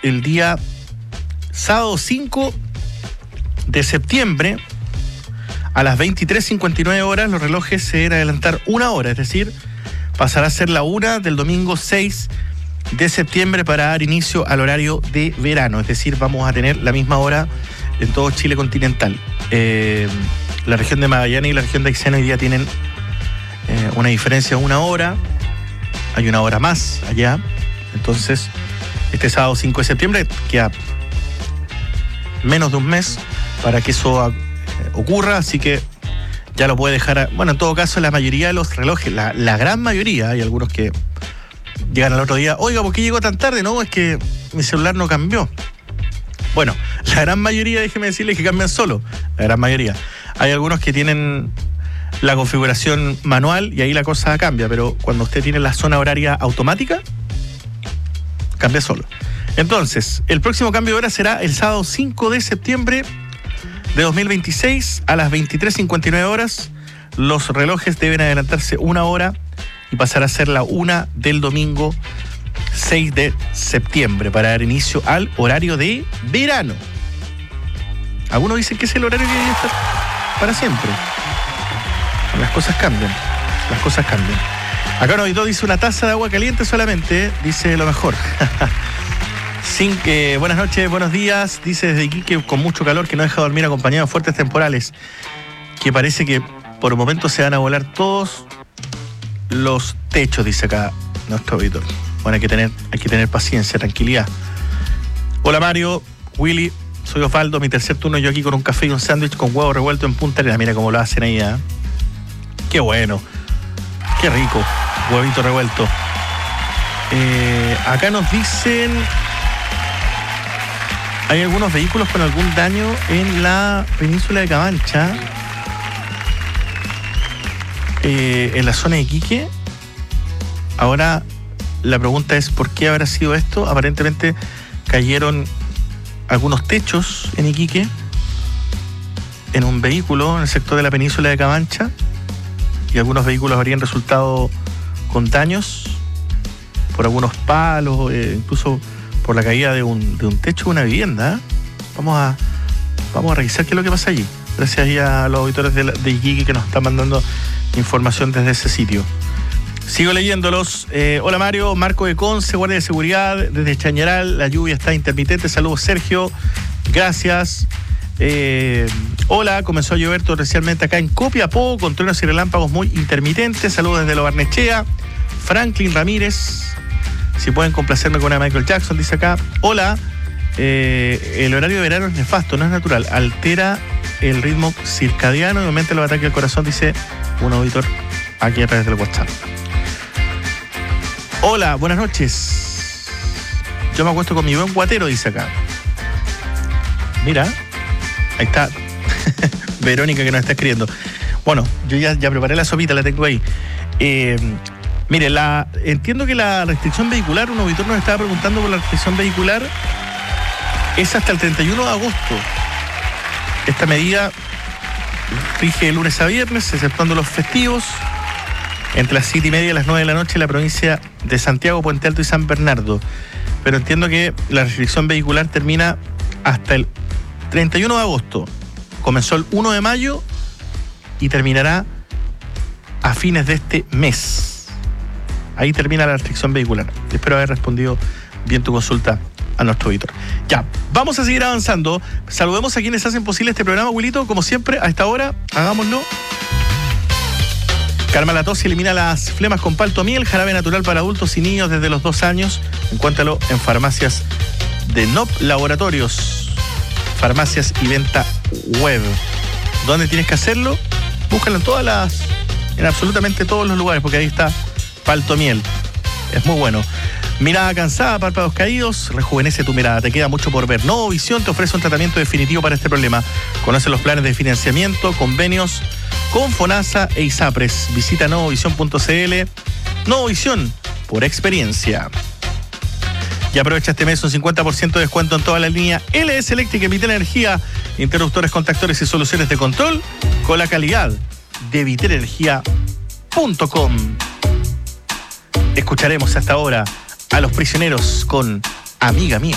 el día sábado 5 de septiembre, a las 23:59 horas, los relojes se deben adelantar una hora, es decir, pasará a ser la 1 del domingo 6 de septiembre para dar inicio al horario de verano, es decir, vamos a tener la misma hora en todo Chile continental. La región de Magallanes y la región de Aysén hoy día tienen una diferencia de una hora, hay una hora más allá, entonces este sábado 5 de septiembre queda menos de un mes para que eso ocurra, así que ya lo puede dejar. Bueno, en todo caso, la mayoría de los relojes, la gran mayoría, hay algunos que llegan al otro día, oiga, ¿por qué llegó tan tarde? No, es que mi celular no cambió. Bueno, la gran mayoría, déjeme decirles que cambian solo, la gran mayoría. Hay algunos que tienen la configuración manual y ahí la cosa cambia, pero cuando usted tiene la zona horaria automática, cambia solo. Entonces, el próximo cambio de hora será el sábado 5 de septiembre de 2026 a las 23:59 horas. Los relojes deben adelantarse una hora y pasar a ser la 1 del domingo 6 de septiembre para dar inicio al horario de verano. Algunos dicen que es el horario que debe estar para siempre. Las cosas cambian. Acá un auditor dice una taza de agua caliente solamente, dice lo mejor. Buenas noches, buenos días, dice desde Iquique con mucho calor que no deja dormir acompañado de fuertes temporales, que parece que por un momento se van a volar todos los techos, dice acá nuestro auditor. Bueno, hay que tener paciencia, tranquilidad. Hola Mario, Willy, soy Osvaldo, mi tercer turno, yo aquí con un café y un sándwich con huevo revuelto en Punta Arenas. Mira cómo lo hacen ahí, ¿eh? Qué bueno, qué rico, huevito revuelto. Acá nos dicen, hay algunos vehículos con algún daño en la península de Camancha, en la zona de Iquique. Ahora la pregunta es, ¿por qué habrá sido esto? Aparentemente cayeron algunos techos en Iquique, en un vehículo en el sector de la península de Camancha, y algunos vehículos habrían resultado con daños por algunos palos, incluso por la caída de un techo de una vivienda. Vamos a revisar qué es lo que pasa allí. Gracias ahí a los auditores de Iquique que nos están mandando información desde ese sitio. Sigo leyéndolos. Hola Mario, Marco de Conce, guardia de seguridad desde Chañaral, la lluvia está intermitente. Saludos Sergio, gracias. Hola, comenzó a llover torrencialmente acá en Copiapó con truenos y relámpagos muy intermitentes. Saludos desde Lo Barnechea. Franklin Ramírez, si pueden complacerme con una Michael Jackson, dice acá. Hola, el horario de verano es nefasto, no es natural, altera el ritmo circadiano y aumenta los ataques al corazón, dice un auditor aquí a través del WhatsApp. Hola, buenas noches. Yo me acuesto con mi buen guatero, dice acá. Mira, ahí está Verónica que nos está escribiendo. Bueno, yo ya preparé la sopita, la tengo ahí. Mire, entiendo que la restricción vehicular, un auditor nos estaba preguntando por la restricción vehicular, es hasta el 31 de agosto. Esta medida rige de lunes a viernes, exceptuando los festivos, entre las 7:30 y las 9 de la noche en la provincia de Santiago, Puente Alto y San Bernardo. Pero entiendo que la restricción vehicular termina hasta el 31 de agosto. Comenzó el 1 de mayo y terminará a fines de este mes. Ahí termina la restricción vehicular. Espero haber respondido bien tu consulta a nuestro auditor. Ya, vamos a seguir avanzando. Saludemos a quienes hacen posible este programa, Wilito. Como siempre, a esta hora, hagámoslo. Calma la tos y elimina las flemas con Paltomiel, jarabe natural para adultos y niños desde los 2 años. Encuéntralo en farmacias de NOP Laboratorios, farmacias y venta web. ¿Dónde tienes que hacerlo? Búscalo en absolutamente todos los lugares, porque ahí está Paltomiel. Es muy bueno. Mirada cansada, párpados caídos, rejuvenece tu mirada. Te queda mucho por ver. Novovisión te ofrece un tratamiento definitivo para este problema. Conoce los planes de financiamiento, convenios con FONASA e ISAPRES. Visita novovisión.cl. Novovisión, por experiencia. Y aprovecha este mes un 50% de descuento en toda la línea LS Eléctrica, Vitel Energía, interruptores, contactores y soluciones de control con la calidad de vitelenergia.com. Escucharemos hasta ahora a Los Prisioneros con Amiga Mía.